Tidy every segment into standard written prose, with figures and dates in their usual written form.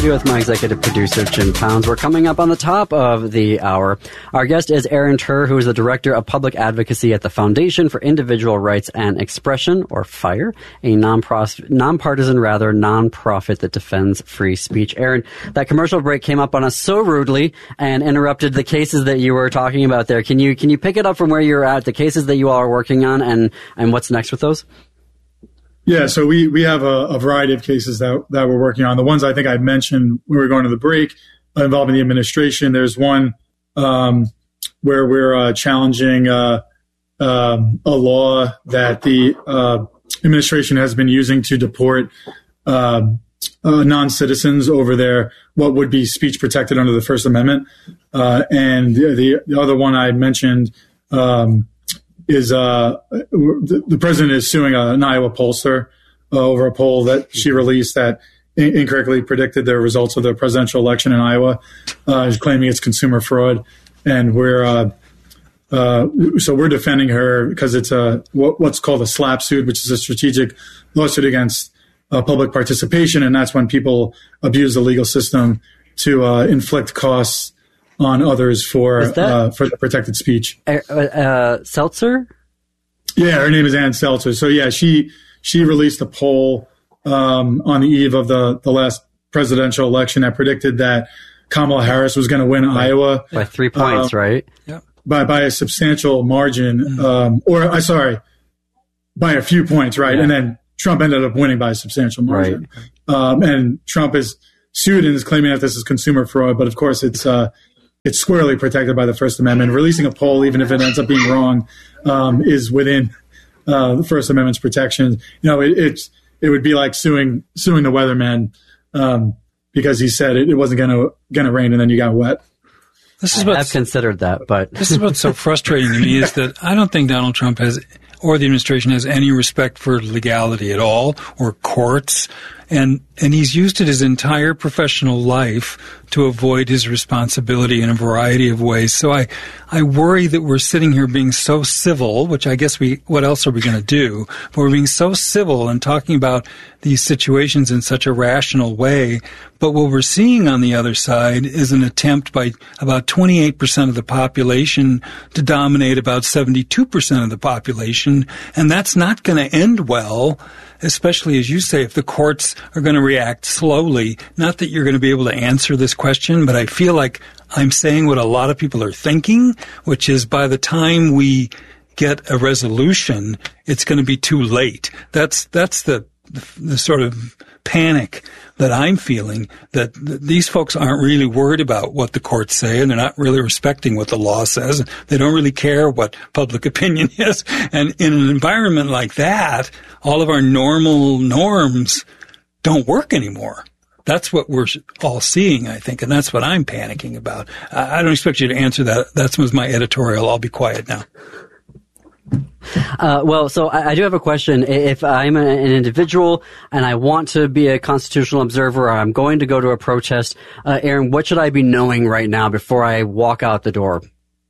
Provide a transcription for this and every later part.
With my executive producer, Jim Pounds. We're coming up on the top of the hour. Our guest is Aaron Tur, who is the Director of Public Advocacy at the Foundation for Individual Rights and Expression, or FIRE, a nonprofit that defends free speech. Aaron, that commercial break came up on us so rudely and interrupted the cases that you were talking about there. Can you pick it up from where you're at, the cases that you all are working on, and what's next with those? Yeah, so we have a variety of cases that we're working on. The ones I think I mentioned when we were going to the break involving the administration. There's one where we're challenging a law that the administration has been using to deport non-citizens over their what would be speech protected under the First Amendment. And the other one I mentioned is the president is suing an Iowa pollster over a poll that she released that incorrectly predicted the results of the presidential election in Iowa, claiming it's consumer fraud. And we're defending her because it's what's called a SLAPP suit, which is a strategic lawsuit against public participation, and that's when people abuse the legal system to inflict costs on others for the protected speech. Seltzer? Yeah, her name is Ann Seltzer. So yeah, she released a poll on the eve of the last presidential election that predicted that Kamala Harris was going to win Iowa by 3 points, right? Yeah, by a substantial margin, by a few points, right? Yeah. And then Trump ended up winning by a substantial margin. Right. And Trump is sued and is claiming that this is consumer fraud, but of course it's squarely protected by the First Amendment. Releasing a poll, even if it ends up being wrong, is within the First Amendment's protection. You know, it would be like suing the weatherman because he said it wasn't going to rain and then you got wet. I've considered that, but this is what's so frustrating to me is that I don't think Donald Trump or the administration has any respect for legality at all, or courts. And he's used it his entire professional life to avoid his responsibility in a variety of ways. So I worry that we're sitting here being so civil, which I guess what else are we going to do? But we're being so civil and talking about these situations in such a rational way. But what we're seeing on the other side is an attempt by about 28% of the population to dominate about 72% of the population. And that's not going to end well, especially, as you say, if the courts are going to react slowly. Not that you're going to be able to answer this question, but I feel like I'm saying what a lot of people are thinking, which is by the time we get a resolution, it's going to be too late. That's the sort of panic that I'm feeling, that these folks aren't really worried about what the courts say, and they're not really respecting what the law says. They don't really care what public opinion is. And in an environment like that, all of our normal norms don't work anymore. That's what we're all seeing, I think, and that's what I'm panicking about. I don't expect you to answer that. That was my editorial. I'll be quiet now. So I do have a question. If I'm an individual and I want to be a constitutional observer, or I'm going to go to a protest, Aaron, what should I be knowing right now before I walk out the door?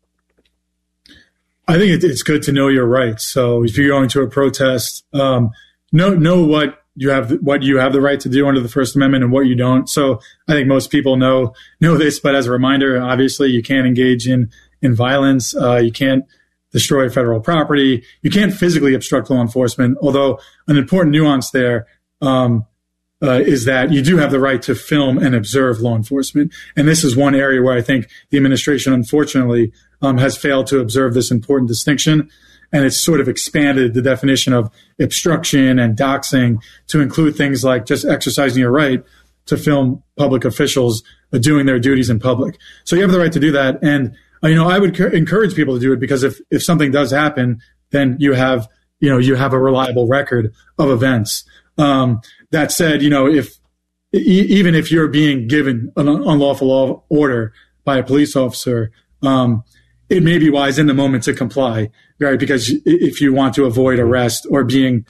I think it's good to know your rights. So if you're going to a protest, know what you have the right to do under the First Amendment and what you don't. So I think most people know this, but as a reminder, obviously you can't engage in violence. You can't destroy federal property. You can't physically obstruct law enforcement, although an important nuance there is that you do have the right to film and observe law enforcement. And this is one area where I think the administration, unfortunately, has failed to observe this important distinction. And it's sort of expanded the definition of obstruction and doxing to include things like just exercising your right to film public officials doing their duties in public. So you have the right to do that. And I would encourage people to do it because if something does happen, then you have a reliable record of events. That said, even if you're being given an unlawful order by a police officer, it may be wise in the moment to comply, right? Because if you want to avoid arrest or being,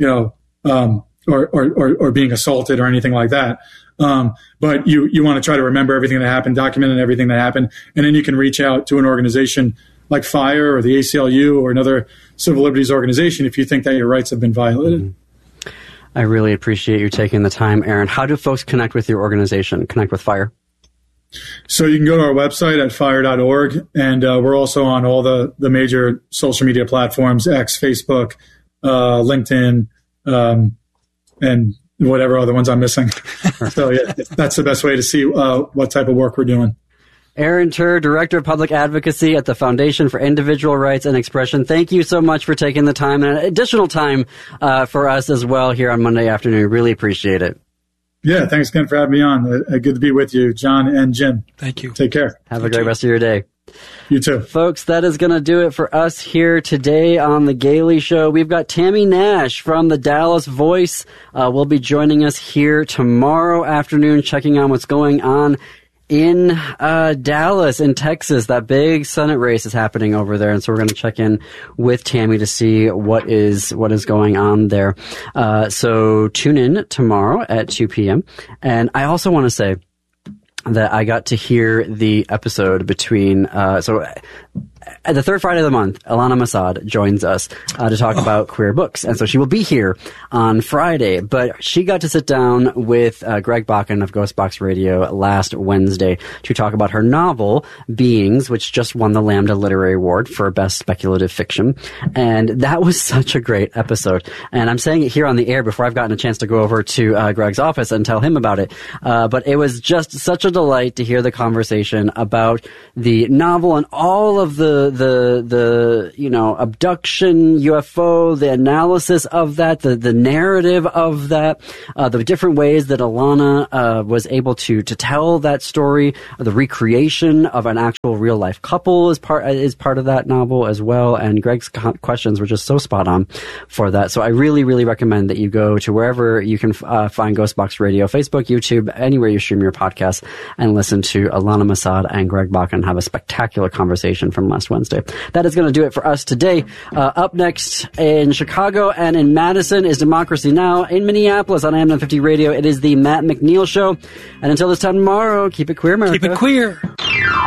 or being assaulted or anything like that. But you want to try to remember everything that happened, document everything that happened, and then you can reach out to an organization like FIRE or the ACLU or another civil liberties organization if you think that your rights have been violated. I really appreciate you taking the time, Aaron. How do folks connect with your organization, connect with FIRE? So you can go to our website at fire.org, and we're also on all the major social media platforms, X, Facebook, LinkedIn, and whatever other ones I'm missing. So yeah, that's the best way to see what type of work we're doing. Aaron Tur, Director of Public Advocacy at the Foundation for Individual Rights and Expression. Thank you so much for taking the time and additional time for us as well here on Monday afternoon. Really appreciate it. Yeah, thanks again for having me on. Good to be with you, John and Jim. Thank you. Take care. Have a great rest of your day. You too. Folks, that is going to do it for us here today on The Gailey Show. We've got Tammy Nash from the Dallas Voice. Will be joining us here tomorrow afternoon, checking on what's going on in Dallas, in Texas. That big Senate race is happening over there, and so we're going to check in with Tammy to see what is going on there. So tune in tomorrow at 2 p.m. And I also want to say that I got to hear the episode between the third Friday of the month, Ilana Masad joins us to talk about queer books. And so she will be here on Friday. But she got to sit down with Greg Bakken of Ghostbox Radio last Wednesday to talk about her novel, Beings, which just won the Lambda Literary Award for Best Speculative Fiction. And that was such a great episode. And I'm saying it here on the air before I've gotten a chance to go over to Greg's office and tell him about it. But it was just such a delight to hear the conversation about the novel and all of the abduction, UFO, the analysis of that, the narrative of that, the different ways that Ilana was able to tell that story, the recreation of an actual real life couple is part of that novel as well. And Greg's questions were just so spot on for that. So I really, really recommend that you go to wherever you can find Ghostbox Radio, Facebook, YouTube, anywhere you stream your podcasts, and listen to Ilana Masad and Greg Bakken have a spectacular conversation from last Wednesday. That is going to do it for us today. Up next in Chicago and in Madison is Democracy Now! In Minneapolis on AM 950 Radio, it is the Matt McNeil Show. And until this time tomorrow, keep it queer, America. Keep it queer.